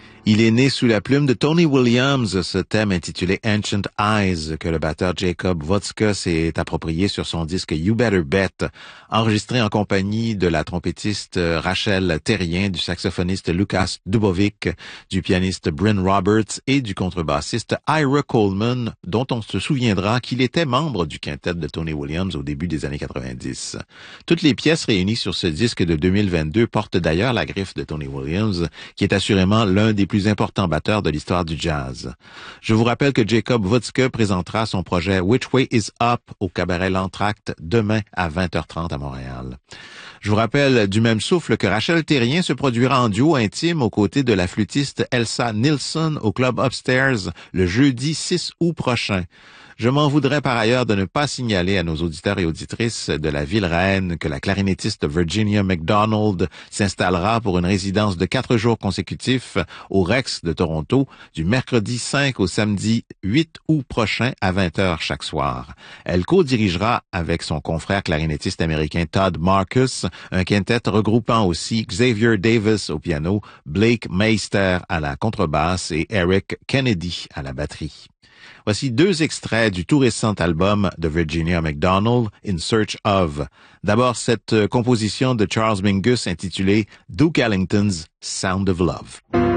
Il est né sous la plume de Tony Williams, ce thème intitulé Ancient Eyes, que le batteur Jacob Vodska s'est approprié sur son disque You Better Bet, enregistré en compagnie de la trompettiste Rachel Terrien, du saxophoniste Lucas Dubovic, du pianiste Bryn Roberts et du contrebassiste Ira Coleman, dont on se souviendra qu'il était membre du quintet de Tony Williams au début des années 90. Toutes les pièces réunies sur ce disque de 2022 portent d'ailleurs la griffe de Tony Williams, qui est assurément l'un des plus importants batteurs de l'histoire du jazz. Je vous rappelle que Jacob Vodska présentera son projet Which Way Is Up au cabaret L'Entracte demain à 20h30 à Montréal. Je vous rappelle du même souffle que Rachel Terrien se produira en duo intime aux côtés de la flûtiste Elsa Nilsson au Club Upstairs le jeudi 6 août prochain. Je m'en voudrais par ailleurs de ne pas signaler à nos auditeurs et auditrices de la ville reine que la clarinettiste Virginia McDonald s'installera pour une résidence de 4 jours consécutifs au Rex de Toronto du mercredi 5 au samedi 8 août prochain à 20h chaque soir. Elle co-dirigera avec son confrère clarinettiste américain Todd Marcus un quintet regroupant aussi Xavier Davis au piano, Blake Meister à la contrebasse et Eric Kennedy à la batterie. Voici 2 extraits du tout récent album de Virginia McDonald, In Search Of. D'abord, cette composition de Charles Mingus intitulée Duke Ellington's Sound of Love.